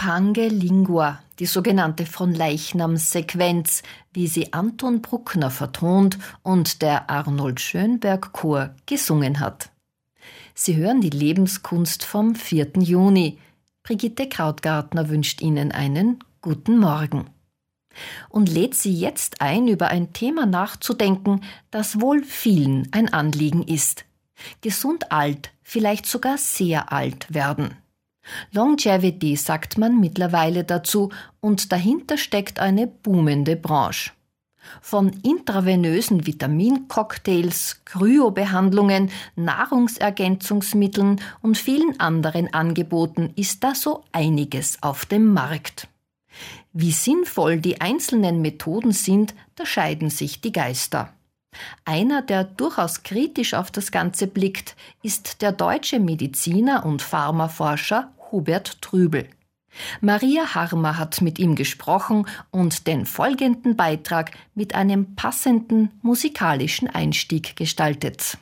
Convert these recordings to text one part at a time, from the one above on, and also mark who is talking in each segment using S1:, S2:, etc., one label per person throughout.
S1: Pange Lingua, die sogenannte Von-Leichnam-Sequenz, wie sie Anton Bruckner vertont und der Arnold Schönberg Chor gesungen hat. Sie hören die Lebenskunst vom 4. Juni. Brigitte Krautgartner wünscht Ihnen einen guten Morgen und lädt Sie jetzt ein, über ein Thema nachzudenken, das wohl vielen ein Anliegen ist. Gesund alt, vielleicht sogar sehr alt werden. Longevity sagt man mittlerweile dazu und dahinter steckt eine boomende Branche. Von intravenösen Vitamincocktails, Kryobehandlungen, Nahrungsergänzungsmitteln und vielen anderen Angeboten ist da so einiges auf dem Markt. Wie sinnvoll die einzelnen Methoden sind, da scheiden sich die Geister. Einer, der durchaus kritisch auf das Ganze blickt, ist der deutsche Mediziner und Pharmaforscher Hubert Trübel. Maria Harmer hat mit ihm gesprochen und den folgenden Beitrag mit einem passenden musikalischen Einstieg gestaltet.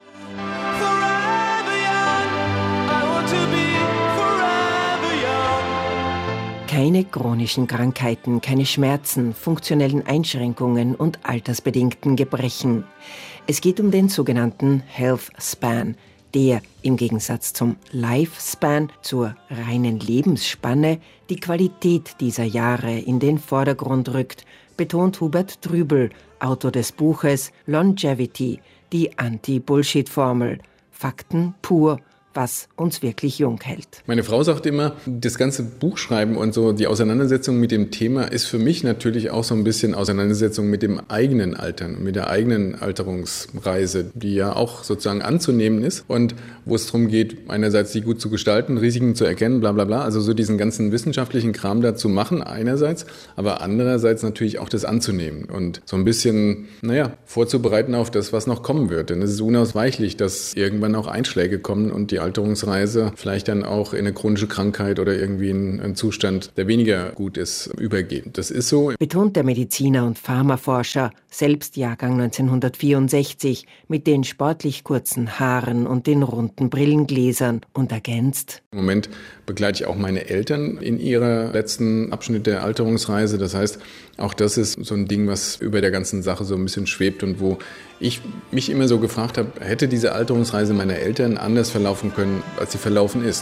S2: Keine chronischen Krankheiten, keine Schmerzen, funktionellen Einschränkungen und altersbedingten Gebrechen. Es geht um den sogenannten Health Span, der im Gegensatz zum Lifespan, zur reinen Lebensspanne, die Qualität dieser Jahre in den Vordergrund rückt, betont Hubert Trübel, Autor des Buches Longevity, die Anti-Bullshit-Formel. Fakten pur, was uns wirklich jung hält.
S3: Meine Frau sagt immer, das ganze Buchschreiben und so, die Auseinandersetzung mit dem Thema ist für mich natürlich auch so ein bisschen Auseinandersetzung mit dem eigenen Altern, mit der eigenen Alterungsreise, die ja auch sozusagen anzunehmen ist und wo es darum geht, einerseits die gut zu gestalten, Risiken zu erkennen, bla bla bla, also so diesen ganzen wissenschaftlichen Kram da zu machen einerseits, aber andererseits natürlich auch das anzunehmen und so ein bisschen, vorzubereiten auf das, was noch kommen wird. Denn es ist unausweichlich, dass irgendwann auch Einschläge kommen und die Alterungsreise vielleicht dann auch in eine chronische Krankheit oder irgendwie in einen Zustand, der weniger gut ist, übergeht. Das ist so.
S2: Betont der Mediziner und Pharmaforscher, selbst Jahrgang 1964, mit den sportlich kurzen Haaren und den runden Brillengläsern und ergänzt:
S3: Im Moment begleite ich auch meine Eltern in ihrer letzten Abschnitt der Alterungsreise. Das heißt, auch das ist so ein Ding, was über der ganzen Sache so ein bisschen schwebt und wo ich mich immer so gefragt habe, hätte diese Alterungsreise meiner Eltern anders verlaufen können, als sie verlaufen ist.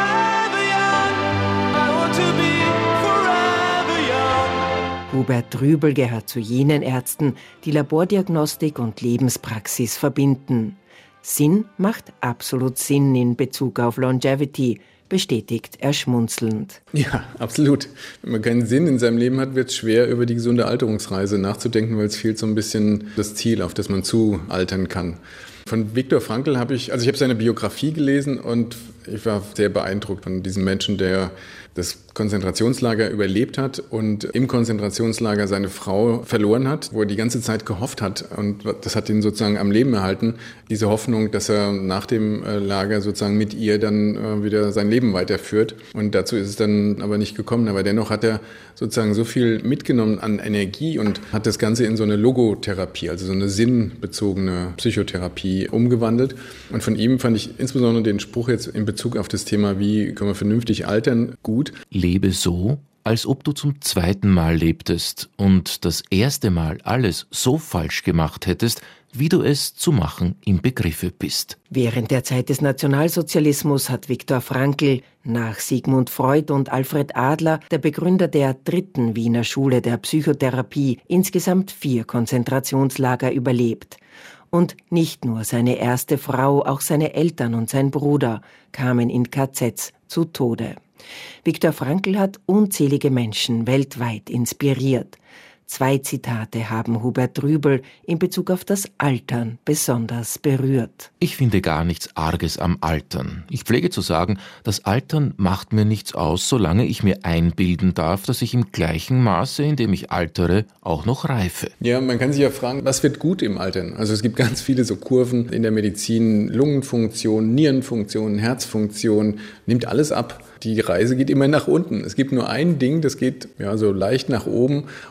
S2: Hubert Trübel gehört zu jenen Ärzten, die Labordiagnostik und Lebenspraxis verbinden. Sinn macht absolut Sinn in Bezug auf Longevity, bestätigt er schmunzelnd.
S3: Ja, absolut. Wenn man keinen Sinn in seinem Leben hat, wird es schwer, über die gesunde Alterungsreise nachzudenken, weil es fehlt so ein bisschen das Ziel, auf das man zualtern kann. Von Viktor Frankl habe ich seine Biografie gelesen und ich war sehr beeindruckt von diesem Menschen, der das Konzentrationslager überlebt hat und im Konzentrationslager seine Frau verloren hat, wo er die ganze Zeit gehofft hat. Und das hat ihn sozusagen am Leben erhalten, diese Hoffnung, dass er nach dem Lager sozusagen mit ihr dann wieder sein Leben weiterführt. Und dazu ist es dann aber nicht gekommen. Aber dennoch hat er sozusagen so viel mitgenommen an Energie und hat das Ganze in so eine Logotherapie, also so eine sinnbezogene Psychotherapie umgewandelt. Und von ihm fand ich insbesondere den Spruch jetzt in Bezug auf das Thema, wie können wir vernünftig altern, gut.
S4: Lebe so, als ob du zum zweiten Mal lebtest und das erste Mal alles so falsch gemacht hättest, wie du es zu machen im Begriffe bist.
S2: Während der Zeit des Nationalsozialismus hat Viktor Frankl, nach Sigmund Freud und Alfred Adler, der Begründer der 3. Wiener Schule der Psychotherapie, insgesamt 4 Konzentrationslager überlebt. Und nicht nur seine erste Frau, auch seine Eltern und sein Bruder kamen in KZs zu Tode. Viktor Frankl hat unzählige Menschen weltweit inspiriert. 2 Zitate haben Hubert Trübel in Bezug auf das Altern besonders berührt.
S4: Ich finde gar nichts Arges am Altern. Ich pflege zu sagen, das Altern macht mir nichts aus, solange ich mir einbilden darf, dass ich im gleichen Maße, in dem ich altere, auch noch reife.
S3: Ja, man kann sich ja fragen, was wird gut im Altern? Also es gibt ganz viele so Kurven in der Medizin, Lungenfunktion, Nierenfunktion, Herzfunktion, nimmt alles ab. Die Reise geht immer nach unten. Es gibt nur ein Ding, das geht so leicht nach oben und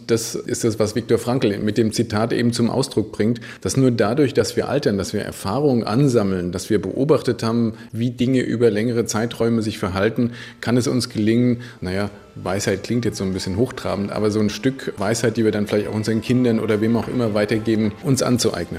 S3: Und das ist das, was Viktor Frankl mit dem Zitat eben zum Ausdruck bringt, dass nur dadurch, dass wir altern, dass wir Erfahrungen ansammeln, dass wir beobachtet haben, wie Dinge über längere Zeiträume sich verhalten, kann es uns gelingen, Weisheit klingt jetzt so ein bisschen hochtrabend, aber so ein Stück Weisheit, die wir dann vielleicht auch unseren Kindern oder wem auch immer weitergeben, uns anzueignen.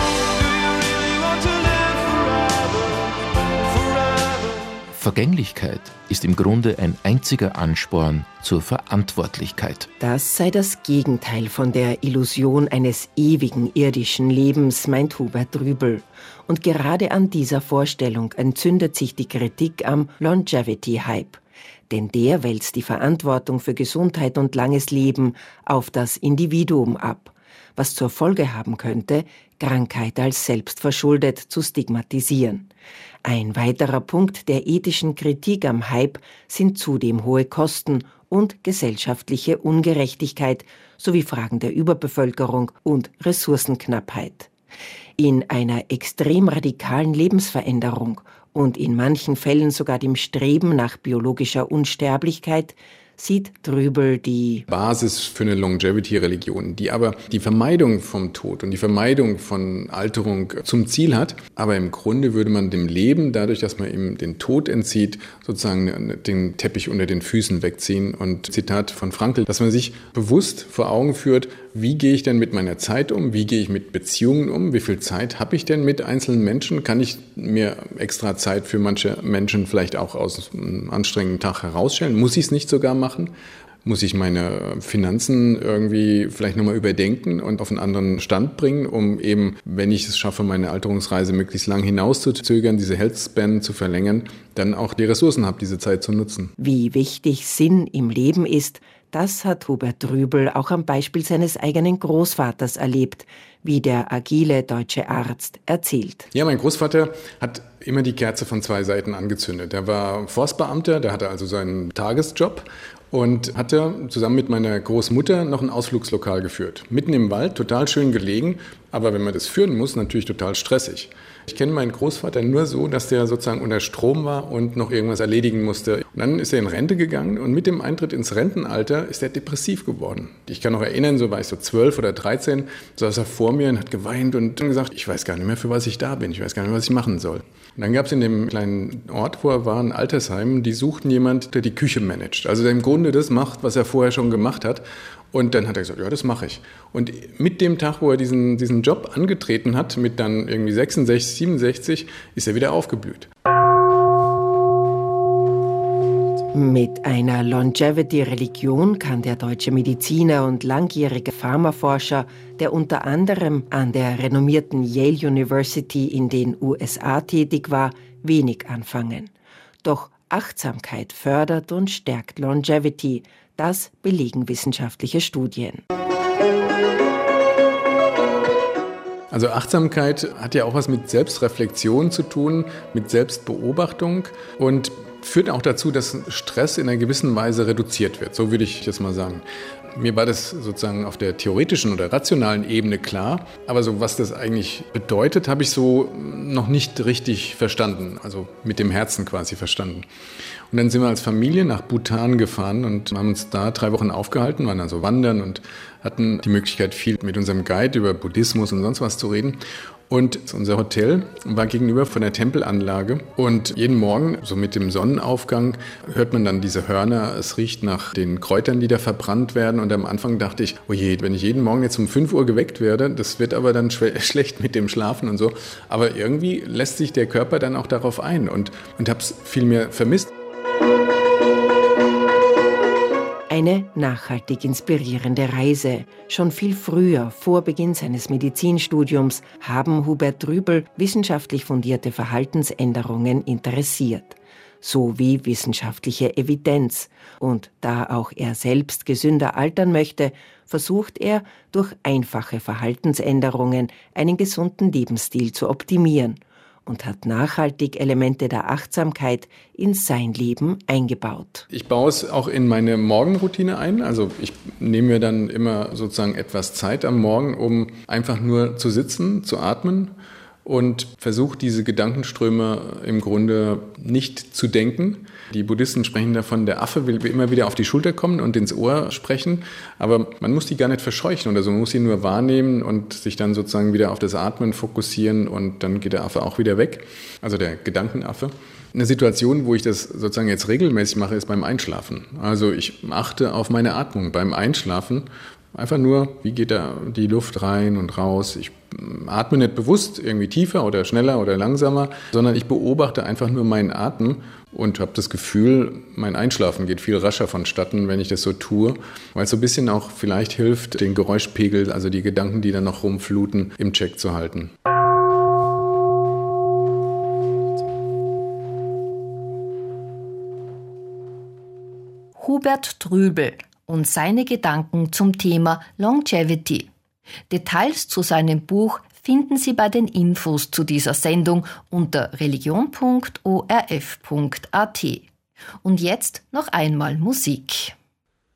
S4: Vergänglichkeit ist im Grunde ein einziger Ansporn zur Verantwortlichkeit.
S2: Das sei das Gegenteil von der Illusion eines ewigen irdischen Lebens, meint Hubert Drübel. Und gerade an dieser Vorstellung entzündet sich die Kritik am Longevity-Hype. Denn der wälzt die Verantwortung für Gesundheit und langes Leben auf das Individuum ab, was zur Folge haben könnte, Krankheit als selbstverschuldet zu stigmatisieren. Ein weiterer Punkt der ethischen Kritik am Hype sind zudem hohe Kosten und gesellschaftliche Ungerechtigkeit sowie Fragen der Überbevölkerung und Ressourcenknappheit. In einer extrem radikalen Lebensveränderung und in manchen Fällen sogar dem Streben nach biologischer Unsterblichkeit sieht Drübel die
S3: Basis für eine Longevity-Religion, die aber die Vermeidung vom Tod und die Vermeidung von Alterung zum Ziel hat. Aber im Grunde würde man dem Leben, dadurch, dass man ihm den Tod entzieht, sozusagen den Teppich unter den Füßen wegziehen. Und Zitat von Frankl, dass man sich bewusst vor Augen führt, wie gehe ich denn mit meiner Zeit um, wie gehe ich mit Beziehungen um, wie viel Zeit habe ich denn mit einzelnen Menschen, kann ich mir extra Zeit für manche Menschen vielleicht auch aus einem anstrengenden Tag herausstellen, muss ich es nicht sogar machen? Muss ich meine Finanzen irgendwie vielleicht nochmal überdenken und auf einen anderen Stand bringen, um eben, wenn ich es schaffe, meine Alterungsreise möglichst lang hinauszuzögern, diese Health Span zu verlängern, dann auch die Ressourcen habe, diese Zeit zu nutzen.
S2: Wie wichtig Sinn im Leben ist, das hat Hubert Drübel auch am Beispiel seines eigenen Großvaters erlebt, wie der agile deutsche Arzt erzählt.
S3: Ja, mein Großvater hat immer die Kerze von zwei Seiten angezündet. Er war Forstbeamter, der hatte also seinen Tagesjob und hatte zusammen mit meiner Großmutter noch ein Ausflugslokal geführt. Mitten im Wald, total schön gelegen, aber wenn man das führen muss, natürlich total stressig. Ich kenne meinen Großvater nur so, dass der sozusagen unter Strom war und noch irgendwas erledigen musste. Und dann ist er in Rente gegangen und mit dem Eintritt ins Rentenalter ist er depressiv geworden. Ich kann noch erinnern, so war ich so 12 oder 13, saß er vor mir und hat geweint und dann gesagt, ich weiß gar nicht mehr, für was ich da bin, ich weiß gar nicht mehr, was ich machen soll. Und dann gab es in dem kleinen Ort, wo er war, ein Altersheim, die suchten jemanden, der die Küche managt. Also der im Grunde das macht, was er vorher schon gemacht hat. Und dann hat er gesagt, ja, das mache ich. Und mit dem Tag, wo er diesen Job angetreten hat, mit dann irgendwie 66, 67, ist er wieder aufgeblüht.
S2: Mit einer Longevity-Religion kann der deutsche Mediziner und langjährige Pharmaforscher, der unter anderem an der renommierten Yale University in den USA tätig war, wenig anfangen. Doch Achtsamkeit fördert und stärkt Longevity. Das belegen wissenschaftliche Studien.
S3: Also Achtsamkeit hat ja auch was mit Selbstreflexion zu tun, mit Selbstbeobachtung und führt auch dazu, dass Stress in einer gewissen Weise reduziert wird. So würde ich das mal sagen. Mir war das sozusagen auf der theoretischen oder rationalen Ebene klar, aber so was das eigentlich bedeutet, habe ich so noch nicht richtig verstanden, also mit dem Herzen quasi verstanden. Und dann sind wir als Familie nach Bhutan gefahren und haben uns da 3 Wochen aufgehalten, waren also wandern und hatten die Möglichkeit, viel mit unserem Guide über Buddhismus und sonst was zu reden. Und unser Hotel war gegenüber von der Tempelanlage und jeden Morgen, so mit dem Sonnenaufgang, hört man dann diese Hörner, es riecht nach den Kräutern, die da verbrannt werden und am Anfang dachte ich, oh je, wenn ich jeden Morgen jetzt um 5 Uhr geweckt werde, das wird aber dann schlecht mit dem Schlafen und so, aber irgendwie lässt sich der Körper dann auch darauf ein und habe es viel mehr vermisst.
S2: Eine nachhaltig inspirierende Reise. Schon viel früher, vor Beginn seines Medizinstudiums, haben Hubert Drübel wissenschaftlich fundierte Verhaltensänderungen interessiert. Sowie wissenschaftliche Evidenz. Und da auch er selbst gesünder altern möchte, versucht er, durch einfache Verhaltensänderungen einen gesunden Lebensstil zu optimieren und hat nachhaltig Elemente der Achtsamkeit in sein Leben eingebaut.
S3: Ich baue es auch in meine Morgenroutine ein. Also ich nehme mir dann immer sozusagen etwas Zeit am Morgen, um einfach nur zu sitzen, zu atmen und versucht, diese Gedankenströme im Grunde nicht zu denken. Die Buddhisten sprechen davon, der Affe will immer wieder auf die Schulter kommen und ins Ohr sprechen, aber man muss die gar nicht verscheuchen oder so, man muss sie nur wahrnehmen und sich dann sozusagen wieder auf das Atmen fokussieren und dann geht der Affe auch wieder weg, also der Gedankenaffe. Eine Situation, wo ich das sozusagen jetzt regelmäßig mache, ist beim Einschlafen. Also ich achte auf meine Atmung beim Einschlafen. Einfach nur, wie geht da die Luft rein und raus. Ich atme nicht bewusst irgendwie tiefer oder schneller oder langsamer, sondern ich beobachte einfach nur meinen Atem und habe das Gefühl, mein Einschlafen geht viel rascher vonstatten, wenn ich das so tue, weil es so ein bisschen auch vielleicht hilft, den Geräuschpegel, also die Gedanken, die dann noch rumfluten, im Check zu halten.
S1: Hubert Trübel und seine Gedanken zum Thema Longevity. Details zu seinem Buch finden Sie bei den Infos zu dieser Sendung unter religion.orf.at. Und jetzt noch einmal Musik.